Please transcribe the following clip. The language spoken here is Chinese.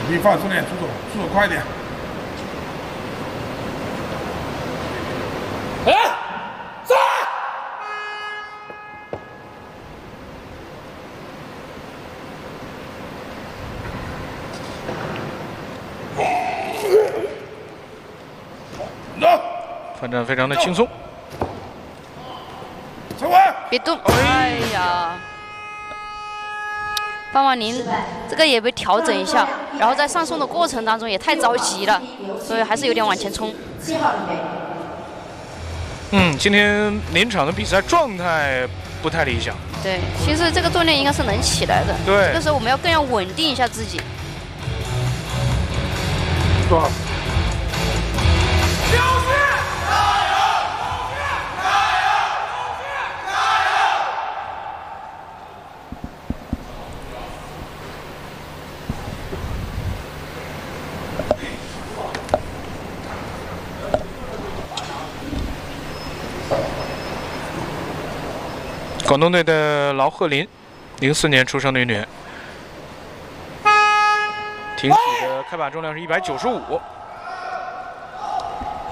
你放松点，出手快点。哎，走！ 反正非常的轻松。 陈伟， 别动！哎呀，范万宁这个也被调整一下，然后在上送的过程当中也太着急了，所以还是有点往前冲。 今天临场的比赛状态不太理想。 对，其实这个锻炼应该是能起来的。 对， 这个时候我们要更要稳定一下自己。 走。 广东队的劳鹤林，04年出生的运动员，挺起的开把重量是195。